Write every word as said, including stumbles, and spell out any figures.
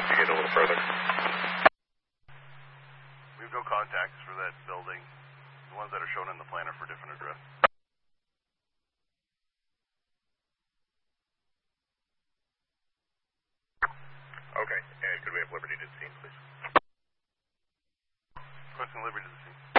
investigate a little further. We have no contacts for that building. The ones that are shown in the plan are for different address. Okay, and could we have liberty to the scene, please? Requesting liberty to the scene.